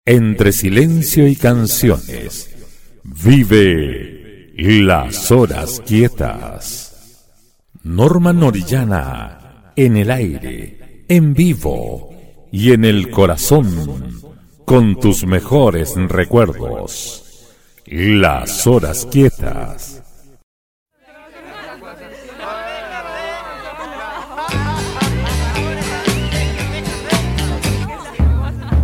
Entre silencio y canciones, vive Las Horas Quietas. Norman Orellana, en el aire, en vivo y en el corazón, con tus mejores recuerdos. Las Horas Quietas.